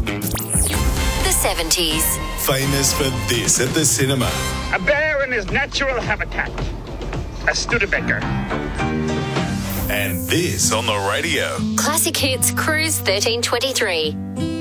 The 70s. Famous for this at the cinema. A bear in his natural habitat. A Studebaker. And this on the radio. Classic Hits Cruise 1323.